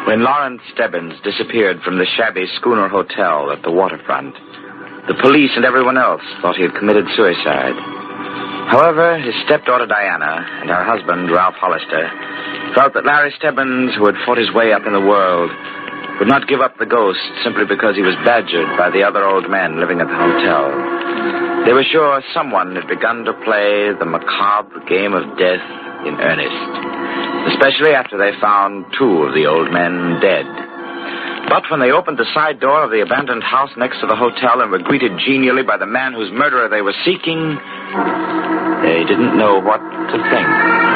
When Lawrence Stebbins disappeared from the shabby Schooner Hotel at the waterfront, the police and everyone else thought he had committed suicide. However, his stepdaughter Diana and her husband, Ralph Hollister, felt that Larry Stebbins, who had fought his way up in the world, would not give up the ghost simply because he was badgered by the other old men living at the hotel. They were sure someone had begun to play the macabre game of death in earnest, especially after they found two of the old men dead. But when they opened the side door of the abandoned house next to the hotel and were greeted genially by the man whose murderer they were seeking, they didn't know what to think.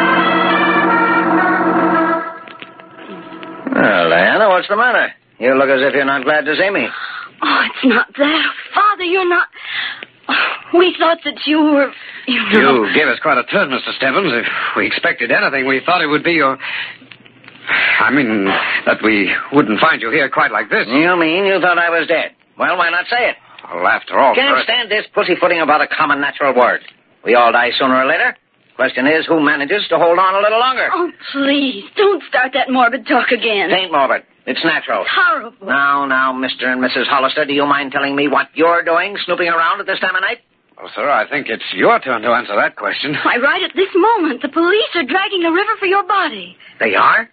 Well, Diana, what's the matter? You look as if you're not glad to see me. Oh, it's not that. Father, you're not... Oh, we thought that you were... You gave us quite a turn, Mr. Stebbins. If we expected anything, we thought it would be your... I mean, that we wouldn't find you here quite like this. You mean you thought I was dead? Well, why not say it? Well, after all... Can't stand this pussyfooting about a common natural word. We all die sooner or later. Question is, who manages to hold on a little longer? Oh, please, don't start that morbid talk again. It ain't morbid. It's natural. It's horrible. Now, Mr. and Mrs. Hollister, do you mind telling me what you're doing, snooping around at this time of night? Well, sir, I think it's your turn to answer that question. Why, right at this moment, the police are dragging the river for your body. They are?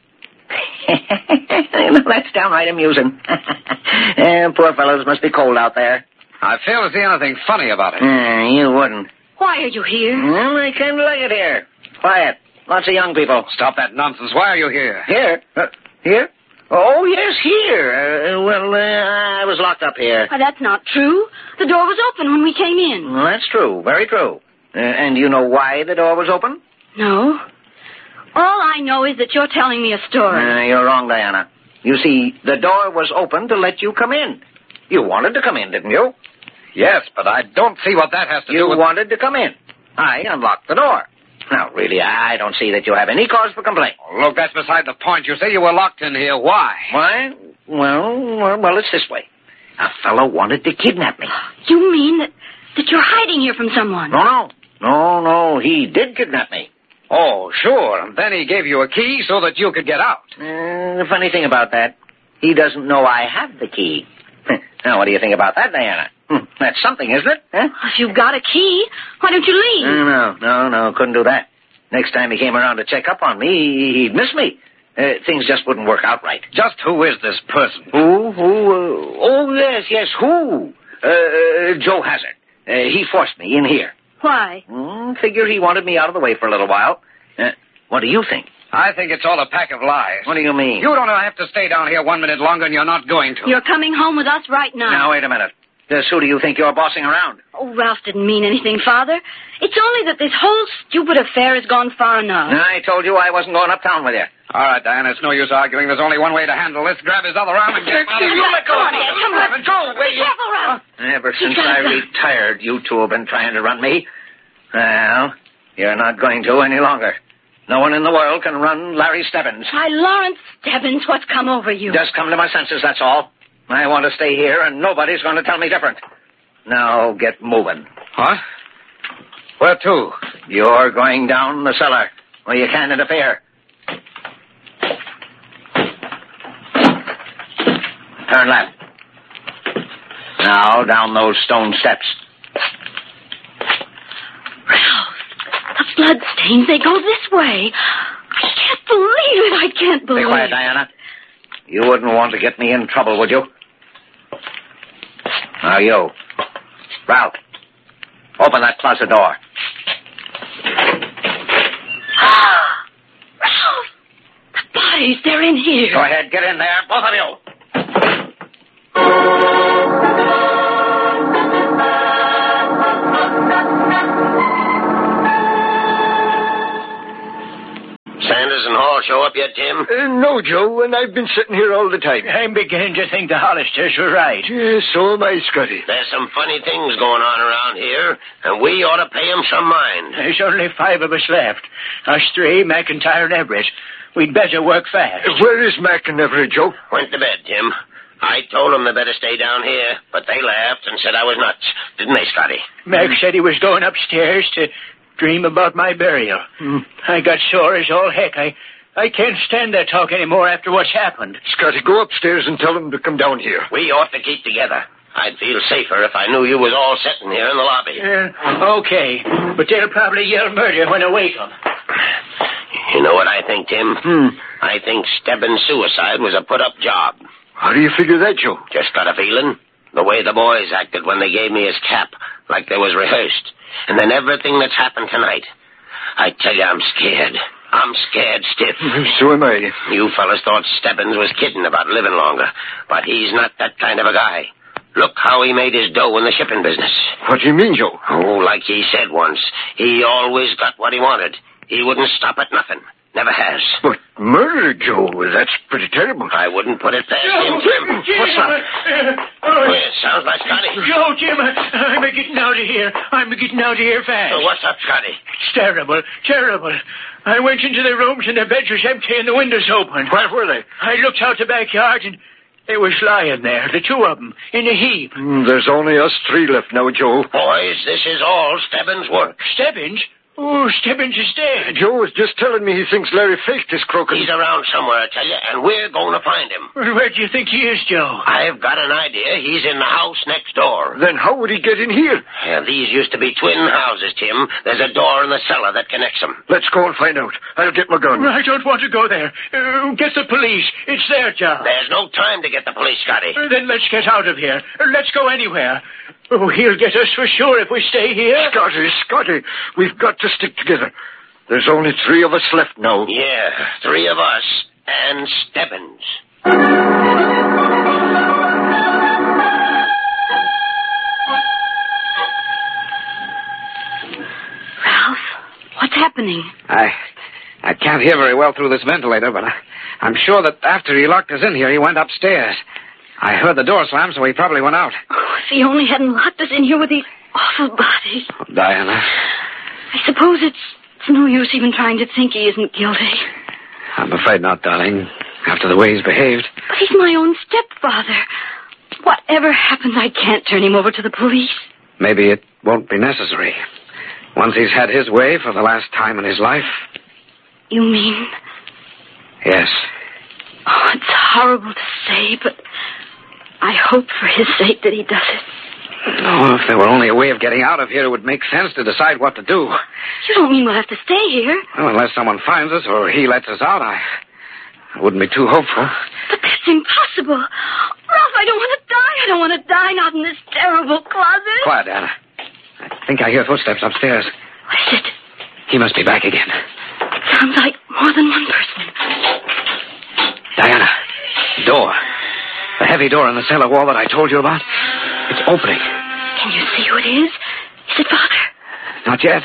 That's downright amusing. Poor fellows must be cold out there. I fail to see anything funny about it. You wouldn't. Why are you here? Well, I kind of like it here. Quiet. Lots of young people. Stop that nonsense. Why are you here? Here? Here? Oh, yes, here. I was locked up here. Why, that's not true. The door was open when we came in. Well, that's true. Very true. And you know why the door was open? No. All I know is that you're telling me a story. You're wrong, Diana. You see, the door was open to let you come in. You wanted to come in, didn't you? Yes, but I don't see what that has to do with... You wanted to come in. I unlocked the door. Now, really, I don't see that you have any cause for complaint. Oh, look, that's beside the point. You say you were locked in here. Why? Why? Well, it's this way. A fellow wanted to kidnap me. You mean that you're hiding here from someone? No, he did kidnap me. Oh, sure. And then he gave you a key so that you could get out. The funny thing about that, he doesn't know I have the key. Now, what do you think about that, Diana? That's something, isn't it? Huh? If you've got a key, why don't you leave? No, couldn't do that. Next time he came around to check up on me, he'd miss me. Things just wouldn't work out right. Just who is this person? Who? Yes, who? Joe Hazard. He forced me in here. Why? Figure he wanted me out of the way for a little while. What do you think? I think it's all a pack of lies. What do you mean? You don't have to stay down here 1 minute longer, and you're not going to. You're coming home with us right now. Now, wait a minute. Who do you think you're bossing around? Oh, Ralph didn't mean anything, Father. It's only that this whole stupid affair has gone far enough. I told you I wasn't going uptown with you. All right, Diana, it's no use arguing. There's only one way to handle this. Grab his other arm and get him out of here. Come on, Dad. Come on. Go. Be careful, Ralph. Ever since I retired, you two have been trying to run me. Well, you're not going to any longer. No one in the world can run Larry Stebbins. Why, Lawrence Stebbins, what's come over you? Just come to my senses, that's all. I want to stay here, and nobody's going to tell me different. Now, get moving. What? Where to? You're going down the cellar, where you can't interfere. Turn left. Now, down those stone steps. Ralph, the bloodstains, they go this way. I can't believe it. I can't believe it. Be quiet, Diana. You wouldn't want to get me in trouble, would you? Now, you. Ralph, open that closet door. Ralph! The bodies, they're in here. Go ahead, get in there, both of you. Sanders and Hall show up yet, Tim? No, Joe, and I've been sitting here all the time. I'm beginning to think the Hollisters were right. Yes, so am I, Scotty. There's some funny things going on around here, and we ought to pay 'em some mind. There's only 5 of us left. Us 3, McIntyre and Everett. We'd better work fast. Where is Mac and Everett, Joe? Went to bed, Tim. I told 'em they better stay down here, but they laughed and said I was nuts. Didn't they, Scotty? Mac said he was going upstairs to dream about my burial. I got sore as all heck. I I can't stand that talk anymore after what's happened. Scotty, go upstairs and tell them to come down here. We ought to keep together. I'd feel safer if I knew you was all sitting here in the lobby. Okay, but they'll probably yell murder when I wake them. You know what I think, Tim? I think Stebbins' suicide was a put-up job. How do you figure that, Joe? Just got a feeling. The way the boys acted when they gave me his cap, like they was rehearsed. And then everything that's happened tonight. I tell you, I'm scared. I'm scared stiff. So am I. You fellas thought Stebbins was kidding about living longer, but he's not that kind of a guy. Look how he made his dough in the shipping business. What do you mean, Joe? Oh, like he said once, he always got what he wanted. He wouldn't stop at nothing. Never has. But murder, Joe, that's pretty terrible. I wouldn't put it past him, Jim. What's that? Well, it sounds like Scotty. Joe, Jim, I'm getting out of here. I'm getting out of here fast. So what's up, Scotty? It's terrible, terrible. I went into the rooms and the beds was empty and the windows open. Where were they? I looked out the backyard and they was lying there, the two of them, in a heap. There's only us three left now, Joe. Boys, this is all Stebbins' work. Stebbins? Oh, Stebbins is dead. Joe was just telling me he thinks Larry faked his croaking. He's around somewhere, I tell you, and we're going to find him. Well, where do you think he is, Joe? I've got an idea. He's in the house next door. Then how would he get in here? Yeah, these used to be twin houses, Tim. There's a door in the cellar that connects them. Let's go and find out. I'll get my gun. I don't want to go there. Get the police. It's their job. There's no time to get the police, Scotty. Then let's get out of here. Let's go anywhere. Oh, he'll get us for sure if we stay here. Scotty, we've got to stick together. There's only three of us left now. Yeah, three of us and Stebbins. Ralph, what's happening? I can't hear very well through this ventilator, but I'm sure that after he locked us in here, he went upstairs. I heard the door slam, so he probably went out. Oh, if he only hadn't locked us in here with these awful bodies. Oh, Diana. I suppose it's no use even trying to think he isn't guilty. I'm afraid not, darling, after the way he's behaved. But he's my own stepfather. Whatever happens, I can't turn him over to the police. Maybe it won't be necessary. Once he's had his way for the last time in his life. You mean? Yes. Oh, it's horrible to say, but I hope for his sake that he does it. Oh, if there were only a way of getting out of here, it would make sense to decide what to do. You don't mean we'll have to stay here? Well, unless someone finds us or he lets us out, I wouldn't be too hopeful. But that's impossible. Ralph, I don't want to die. I don't want to die, not in this terrible closet. Quiet, Anna. I think I hear footsteps upstairs. What is it? He must be back again. Sounds like more than one person. Diana, door. The heavy door in the cellar wall that I told you about. It's opening. Can you see who it is? Is it Father? Not yet.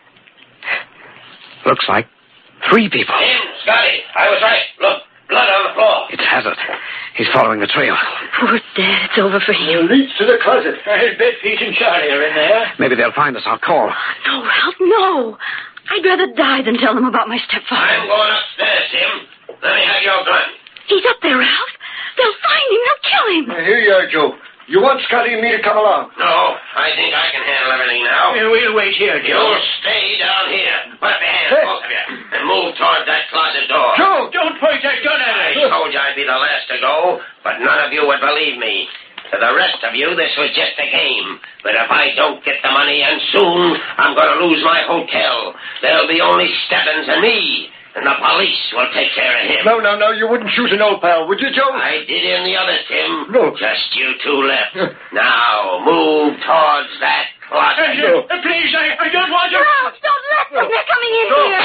Looks like three people. Tim, Scotty, I was right. Look, blood on the floor. It's Hazard. He's following the trail. Poor Dad. It's over for him. Leads to the closet. I'll bet Pete and Charlie are in there. Maybe they'll find us. I'll call. No, Ralph, no. I'd rather die than tell them about my stepfather. I'm going upstairs, Tim. Let me have your gun. He's up there, Ralph. They'll find him. They'll kill him. Here you are, Joe. You want Scotty and me to come along? No, I think I can handle everything now. We'll wait here, Joe. You'll stay down here. Put up your hands, both of you, and move toward that closet door. Joe! Don't point that gun at I us. told you I'd be the last to go, but none of you would believe me. To the rest of you, this was just a game. But if I don't get the money, and soon, I'm going to lose my hotel. There'll be only Stebbins and me, and the police will take care of him. No, you wouldn't shoot an old pal, would you, Joe? I did in the others, Tim. No. Just you two left. Now, move towards that closet. Please, I don't want to... Ralph, don't let them. They're coming in here.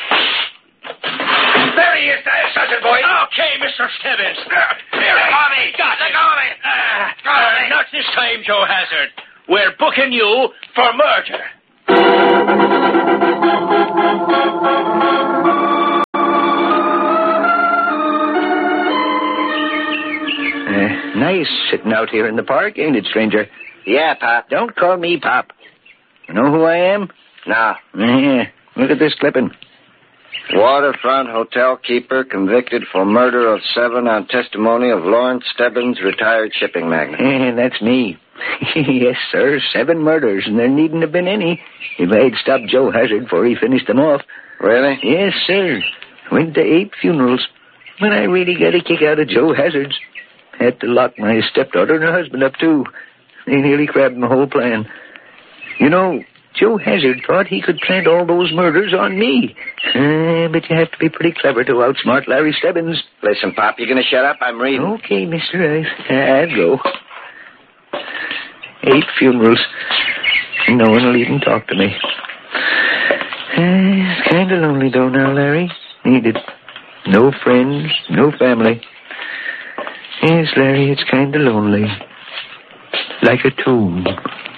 There he is, there, Sergeant Boyd. Okay, Mr. Stebbins. Here, let go of me. Let go of me. Not this time, Joe Hazard. We're booking you for murder. Nice sitting out here in the park, ain't it, stranger? Yeah, Pop. Don't call me Pop. You know who I am? No. Yeah, look at this clipping. Waterfront hotel keeper convicted for murder of 7 on testimony of Lawrence Stebbins, retired shipping magnate. That's me. Yes, sir, 7 murders, and there needn't have been any if I'd stopped Joe Hazard before he finished them off. Really? Yes, sir. Went to 8 funerals. But I really got a kick out of Joe Hazard's. Had to lock my stepdaughter and her husband up, too. They nearly grabbed my whole plan. You know, Joe Hazard thought he could plant all those murders on me. But you have to be pretty clever to outsmart Larry Stebbins. Listen, Pop, you going to shut up? I'm reading. Okay, mister, I'll go. 8 funerals. And no one will even talk to me. It's kind of lonely, though, now, Larry. Needed. No friends, no family. Yes, Larry, it's kind of lonely. Like a tomb.